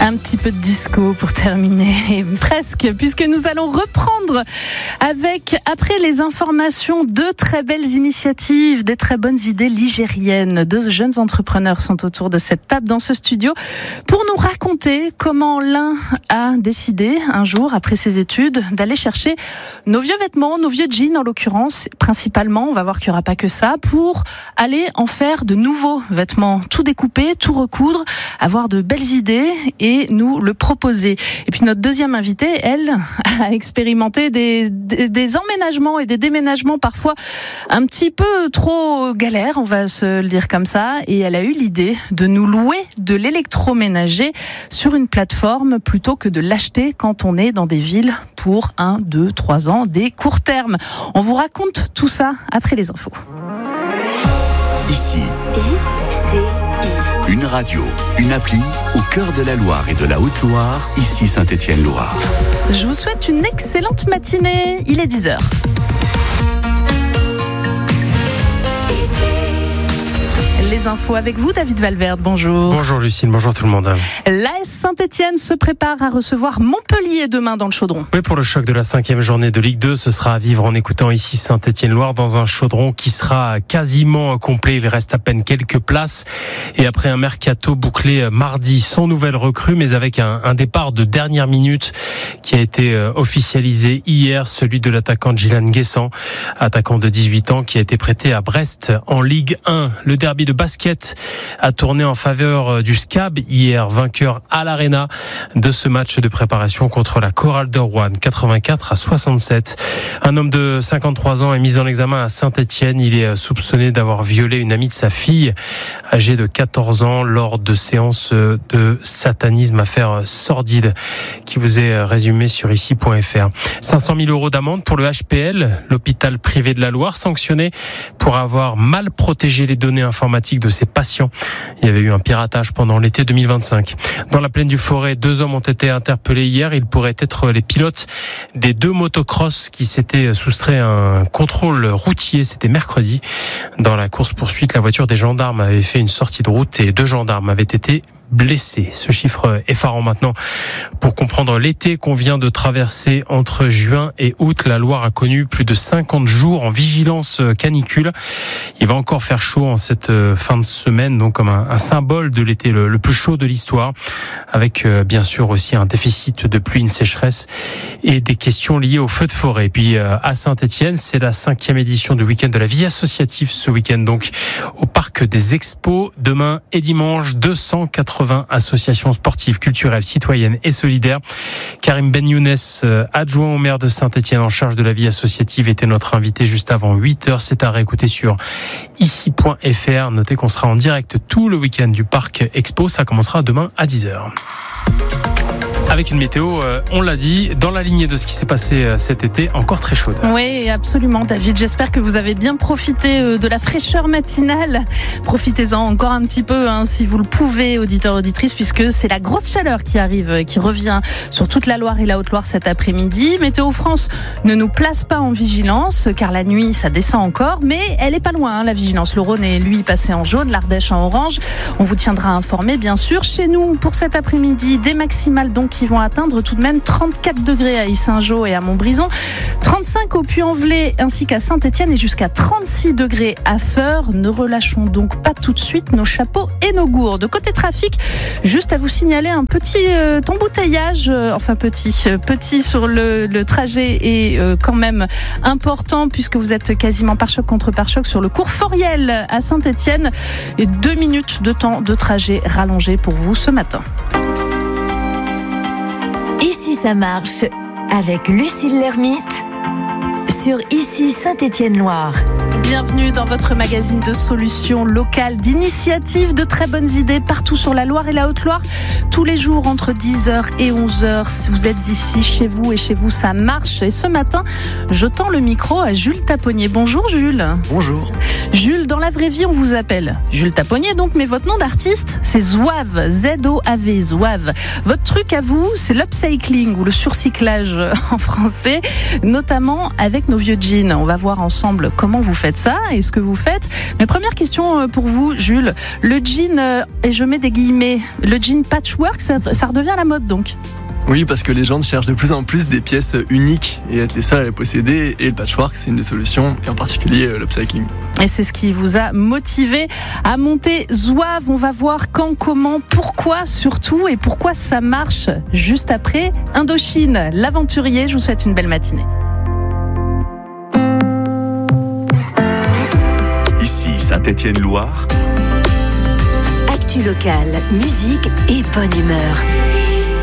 Un petit peu de disco pour terminer, presque, puisque nous allons reprendre avec, après les informations, deux très belles initiatives, des très bonnes idées ligériennes. Deux jeunes entrepreneurs sont autour de cette table dans ce studio pour nous raconter comment l'un a décidé, un jour, après ses études, d'aller chercher nos vieux vêtements, nos vieux jeans en l'occurrence, principalement, on va voir qu'il n'y aura pas que ça, pour aller en faire de nouveaux vêtements, tout découper, tout recoudre, avoir de belles idées et nous le proposer. Et puis notre deuxième invitée, elle, a expérimenté des emménagements et des déménagements parfois un petit peu trop galères, on va se le dire comme ça, et elle a eu l'idée de nous louer de l'électroménager sur une plateforme plutôt que de l'acheter quand on est dans des villes pour 1, 2, 3 ans, des courts termes. On vous raconte tout ça après les infos. Ici, une radio, une appli au cœur de la Loire et de la Haute-Loire, ici Saint-Étienne-Loire. Je vous souhaite une excellente matinée, il est 10h. Les infos avec vous, David Valverde, bonjour. Bonjour Lucille, bonjour tout le monde. L'AS Saint-Étienne se prépare à recevoir Montpellier demain dans le Chaudron. Oui, pour le choc de la 5e journée de Ligue 2, ce sera à vivre en écoutant ici Saint-Étienne-Loire dans un Chaudron qui sera quasiment complet. Il reste à peine quelques places. Et après un mercato bouclé mardi, sans nouvelle recrue, mais avec un départ de dernière minute qui a été officialisé hier, celui de l'attaquant Gilan Guessant, attaquant de 18 ans qui a été prêté à Brest en Ligue 1. Le derby de basket a tourné en faveur du SCAB hier, vainqueur à l'Arena de ce match de préparation contre la Chorale de Rouen, 84-67. Un homme de 53 ans est mis en examen à Saint-Étienne. Il est soupçonné d'avoir violé une amie de sa fille, âgée de 14 ans, lors de séances de satanisme, affaire sordide qui vous est résumée sur ici.fr. 500 000 € d'amende pour le HPL, l'hôpital privé de la Loire, sanctionné pour avoir mal protégé les données informatiques de ses patients. Il y avait eu un piratage pendant l'été 2025. Dans la plaine du Forêt, 2 hommes ont été interpellés hier. Ils pourraient être les pilotes des 2 motocross qui s'étaient soustraits à un contrôle routier. C'était mercredi. Dans la course-poursuite, la voiture des gendarmes avait fait une sortie de route et 2 gendarmes avaient été blessés. Ce chiffre effarant maintenant pour comprendre l'été qu'on vient de traverser. Entre juin et août, la Loire a connu plus de 50 jours en vigilance canicule. Il va encore faire chaud en cette fin de semaine, donc comme un symbole de l'été le plus chaud de l'histoire, avec bien sûr aussi un déficit de pluie, une sécheresse et des questions liées aux feux de forêt. Et puis à Saint-Étienne, c'est la 5e édition du week-end de la vie associative ce week-end, donc au parc des Expos, demain et dimanche, 280 associations sportives, culturelles, citoyennes et solidaires. Karim Ben Younes, adjoint au maire de Saint-Étienne en charge de la vie associative, était notre invité juste avant 8h. C'est à réécouter sur ici.fr. Notez qu'on sera en direct tout le week-end du parc Expo. Ça commencera demain à 10h. Avec une météo, on l'a dit, dans la lignée de ce qui s'est passé cet été, encore très chaude. Oui, absolument, David. J'espère que vous avez bien profité de la fraîcheur matinale. Profitez-en encore un petit peu, si vous le pouvez, auditeurs, auditrices, puisque c'est la grosse chaleur qui arrive, qui revient sur toute la Loire et la Haute-Loire cet après-midi. Météo France ne nous place pas en vigilance, car la nuit, ça descend encore, mais elle est pas loin, la vigilance. Le Rhône est, lui, passé en jaune, l'Ardèche en orange. On vous tiendra informé, bien sûr. Chez nous, pour cet après-midi, des maximales, donc, qui vont atteindre tout de même 34 degrés à Yssingeaux et à Montbrison, 35 au Puy-en-Velay ainsi qu'à Saint-Étienne et jusqu'à 36 degrés à Feurs. Ne relâchons donc pas tout de suite nos chapeaux et nos gourdes. Côté trafic, juste à vous signaler un petit embouteillage, petit sur le trajet et quand même important puisque vous êtes quasiment pare-choc contre pare-choc sur le cours Foriel à Saint-Étienne et 2 minutes de temps de trajet rallongé pour vous ce matin. Ici ça marche, avec Lucille Lermite, sur Ici Saint-Étienne-Loire. Bienvenue dans votre magazine de solutions locales, d'initiatives, de très bonnes idées partout sur la Loire et la Haute-Loire. Tous les jours entre 10h et 11h, vous êtes ici chez vous et chez vous ça marche. Et ce matin, je tends le micro à Jules Taponnier. Bonjour Jules. Bonjour. Jules, dans la vraie vie, on vous appelle Jules Taponnier, donc, mais votre nom d'artiste, c'est Zouave, Z-O-A-V, Zouave. Votre truc à vous, c'est l'upcycling ou le surcyclage en français, notamment avec nos vieux jeans. On va voir ensemble comment vous faites ça et ce que vous faites. Mais première question pour vous, Jules. Le jean, et je mets des guillemets, le jean patchwork, ça redevient à la mode donc? Oui, parce que les gens cherchent de plus en plus des pièces uniques et être les seuls à les posséder. Et le patchwork, c'est une des solutions, et en particulier l'upcycling. Et c'est ce qui vous a motivé à monter Zouave. On va voir quand, comment, pourquoi surtout, et pourquoi ça marche juste après Indochine. L'aventurier, je vous souhaite une belle matinée. Ici Saint-Étienne-Loire. Actu locale, musique et bonne humeur.